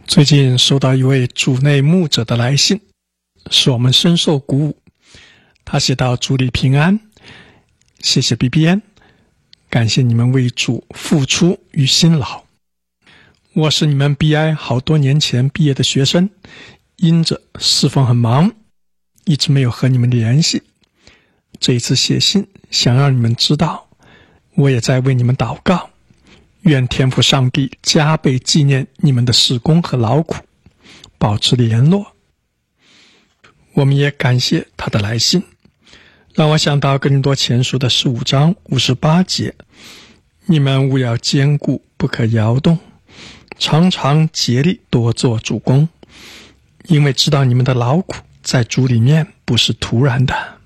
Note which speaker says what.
Speaker 1: 最近收到一位主内牧者的来信，使我们深受鼓舞。他写道：主里平安，谢谢 BBN， 感谢你们为主付出与辛劳。我是你们 BI 好多年前毕业的学生，因着侍奉很忙，一直没有和你们联系。这一次写信，想让你们知道，我也在为你们祷告。愿天父上帝加倍纪念你们的事工和劳苦，保持联络。我们也感谢他的来信，让我想到哥林多前书的15章58节，你们务要坚固，不可摇动，常常竭力多做主工，因为知道你们的劳苦在主里面不是突然的。